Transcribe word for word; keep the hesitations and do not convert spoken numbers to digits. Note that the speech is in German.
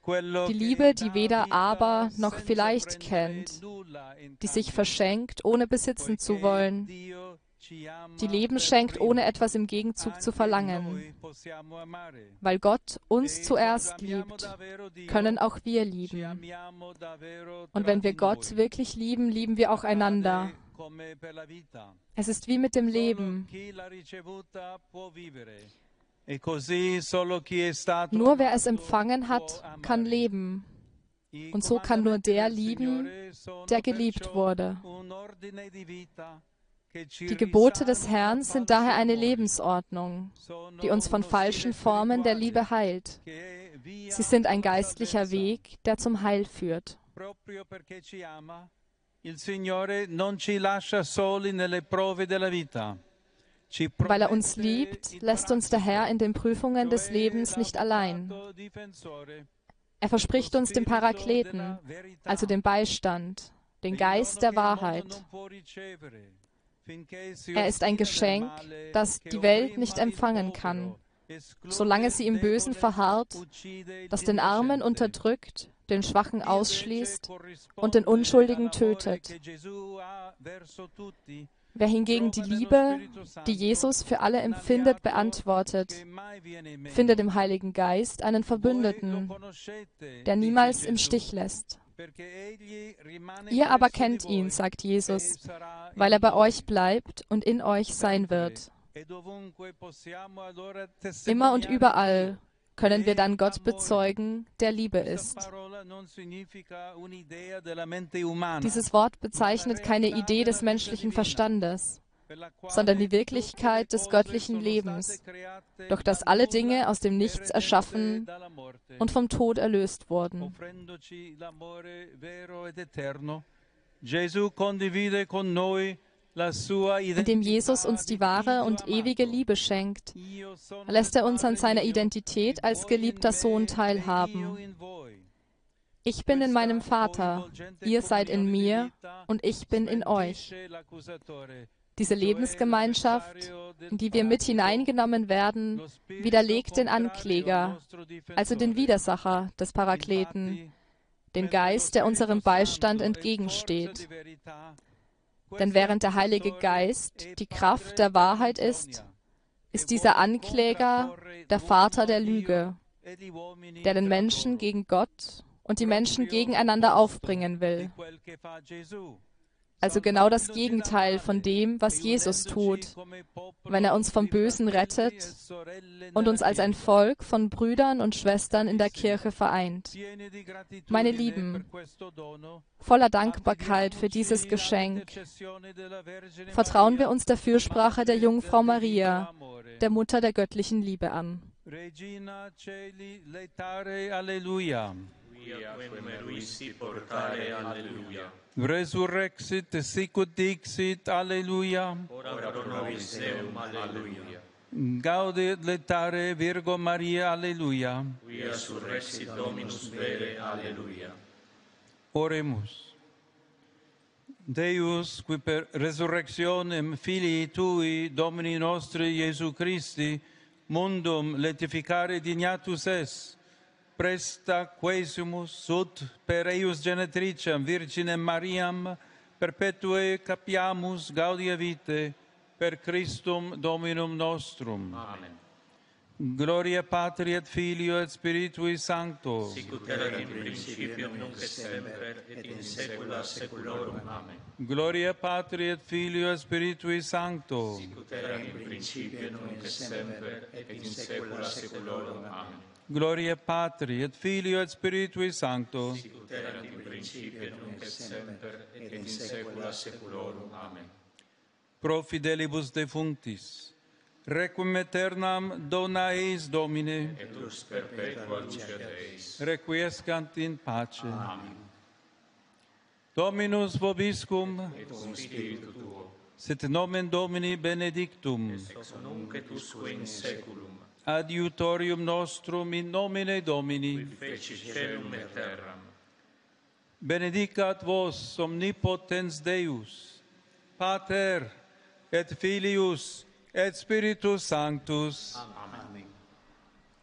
Die Liebe, die weder aber noch vielleicht kennt, die sich verschenkt, ohne besitzen zu wollen, die Leben schenkt, ohne etwas im Gegenzug zu verlangen. Weil Gott uns zuerst liebt, können auch wir lieben. Und wenn wir Gott wirklich lieben, lieben wir auch einander. Es ist wie mit dem Leben. Nur wer es empfangen hat, kann leben. Und so kann nur der lieben, der geliebt wurde. Die Gebote des Herrn sind daher eine Lebensordnung, die uns von falschen Formen der Liebe heilt. Sie sind ein geistlicher Weg, der zum Heil führt. Weil er uns liebt, lässt uns der Herr in den Prüfungen des Lebens nicht allein. Er verspricht uns den Parakleten, also den Beistand, den Geist der Wahrheit. Er ist ein Geschenk, das die Welt nicht empfangen kann, solange sie im Bösen verharrt, das den Armen unterdrückt, den Schwachen ausschließt und den Unschuldigen tötet. Wer hingegen die Liebe, die Jesus für alle empfindet, beantwortet, findet im Heiligen Geist einen Verbündeten, der niemals im Stich lässt. Ihr aber kennt ihn, sagt Jesus, weil er bei euch bleibt und in euch sein wird. Immer und überall können wir dann Gott bezeugen, der Liebe ist. Dieses Wort bezeichnet keine Idee des menschlichen Verstandes, sondern die Wirklichkeit des göttlichen Lebens, durch das alle Dinge aus dem Nichts erschaffen und vom Tod erlöst wurden. Indem Jesus uns die wahre und ewige Liebe schenkt, lässt er uns an seiner Identität als geliebter Sohn teilhaben. Ich bin in meinem Vater, ihr seid in mir und ich bin in euch. Diese Lebensgemeinschaft, in die wir mit hineingenommen werden, widerlegt den Ankläger, also den Widersacher des Parakleten, den Geist, der unserem Beistand entgegensteht. Denn während der Heilige Geist die Kraft der Wahrheit ist, ist dieser Ankläger der Vater der Lüge, der den Menschen gegen Gott und die Menschen gegeneinander aufbringen will. Also genau das Gegenteil von dem, was Jesus tut, wenn er uns vom Bösen rettet und uns als ein Volk von Brüdern und Schwestern in der Kirche vereint. Meine Lieben, voller Dankbarkeit für dieses Geschenk vertrauen wir uns der Fürsprache der Jungfrau Maria, der Mutter der göttlichen Liebe, an. Regina Caeli laetare, Alleluia. Quia quem eruisti portare, Alleluia. Resurrexit sicut dixit, Alleluia. Ora pro nobis Deum, Alleluia. Gaudet laetare Virgo Maria, Alleluia. Quia surrexit Dominus vere, Alleluia. Oremus. Deus, qui per resurrectionem Filii Tui, Domini nostri Iesu Christi, mundum letificare dignatus es, presta quesimus sut per eius genetriciam Virginem Mariam perpetue capiamus gaudia vitae per Christum Dominum nostrum. Amen. Gloria Patri et Filio et Spiritui Sancto. Sicut erat in principio nunc et semper et in saecula saeculorum. Amen. Gloria Patri et Filio et Spiritui Sancto. Sicut erat in principio nunc et semper et in saecula saeculorum. Amen. Gloria Patri et Filio et Spiritui Sancto. Sicut erat in principio nunc et semper et in saecula saeculorum. Amen. Pro fidelibus defunctis, requiem aeternam dona eis Domine, et lux perpetua luceat eis. requiescant in pace. Amen. Dominus vobiscum, Et cum spiritu tuo, sit nomen Domini benedictum, ex nunc et usque in saeculum, adiutorium nostrum in nomine Domini, qui feci caelum et terram. benedicat vos omnipotens Deus, Pater et Filius et Spiritus Sanctus. Amen.